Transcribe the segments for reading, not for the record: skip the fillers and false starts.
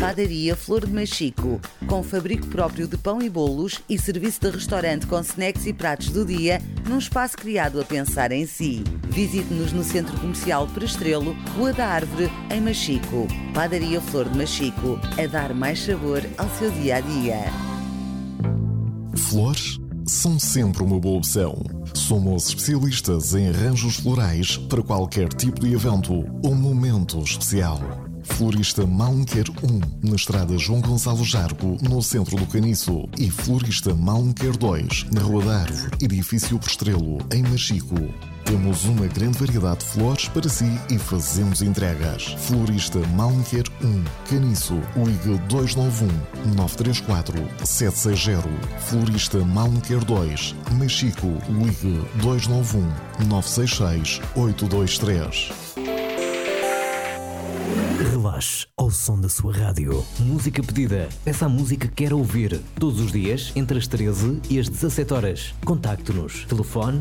Padaria Flor de Machico, com fabrico próprio de pão e bolos e serviço de restaurante com snacks e pratos do dia, num espaço criado a pensar em si. Visite-nos no Centro Comercial Prestrelo, Rua da Árvore, em Machico. Padaria Flor de Machico, a dar mais sabor ao seu dia-a-dia. Flores são sempre uma boa opção. Somos especialistas em arranjos florais para qualquer tipo de evento ou momento especial. Florista Malmquer 1, na estrada João Gonçalo Jargo, no centro do Caniço, e Florista Malmquer 2, na Rua da Árvore, edifício Prestrelo, em Machico. Temos uma grande variedade de flores para si e fazemos entregas. Florista Malmquer 1, Caniço, ligue 291-934-760. Florista Malmquer 2, Machico, ligue 291-966-823. Relaxe ao som da sua rádio. Música pedida. Peça a música que quer ouvir. Todos os dias, entre as 13 e as 17 horas. Contacte-nos. Telefone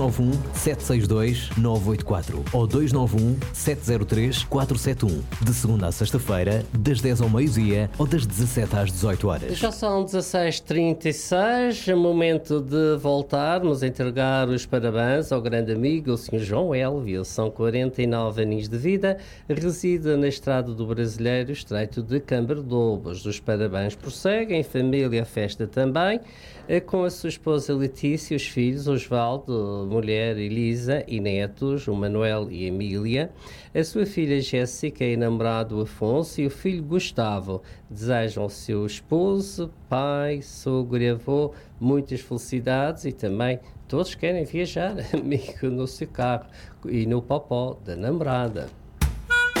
291-762-984 ou 291-703-471. De segunda à sexta-feira, das 10 ao meio-dia ou das 17 às 18 horas. Já são 16h36, momento de voltarmos a entregar os parabéns ao grande amigo, o Sr. João Elvio. São 49 anos de vida, reside na Estrada do Brasileiro, Estreito de Cambardobos. Os parabéns prosseguem, família, festa também, com a sua esposa Letícia, os filhos Osvaldo, mulher Elisa e netos, o Manuel e Emília, a sua filha Jéssica e namorado Afonso e o filho Gustavo. Desejam ao seu esposo, pai, sogro e avô muitas felicidades e também todos querem viajar, amigo, no seu carro e no popó da namorada.